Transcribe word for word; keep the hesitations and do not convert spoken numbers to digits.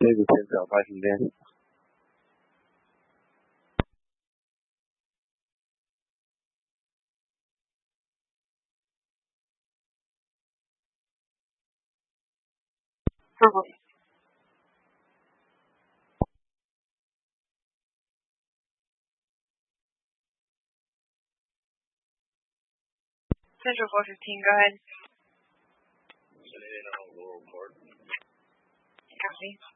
Maybe ten South Python then. Purple. Central four fifteen, go ahead. Copy.